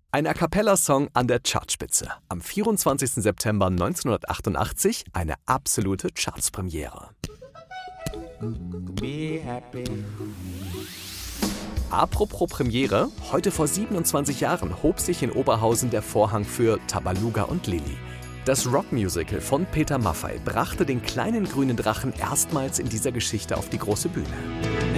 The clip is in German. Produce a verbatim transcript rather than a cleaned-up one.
Ein A-cappella-Song an der Chartspitze. Am vierundzwanzigsten September neunzehnhundertachtundachtzig eine absolute Chartspremiere. Be happy. Apropos Premiere, heute vor siebenundzwanzig Jahren hob sich in Oberhausen der Vorhang für Tabaluga und Lilli. Das Rockmusical von Peter Maffay brachte den kleinen grünen Drachen erstmals in dieser Geschichte auf die große Bühne.